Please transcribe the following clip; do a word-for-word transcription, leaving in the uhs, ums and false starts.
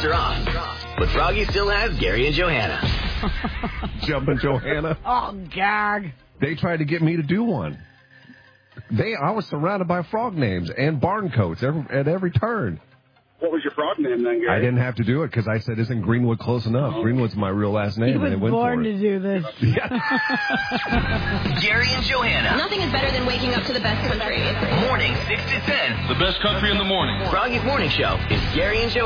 are off. But Froggy still has Gary and Johanna. Jumping Johanna. Oh, gag. They tried to get me to do one. They, I was surrounded by frog names and barn coats every, at every turn. What was your frog name then, Gary? I didn't have to do it because I said, isn't Greenwood close enough? Oh. Greenwood's my real last name. He was and went born for to it. do this. Gary and Johanna. Nothing is better than waking up to the best country. Morning, six to ten. The best country in the morning. Froggy's Morning Show is Gary and Johanna.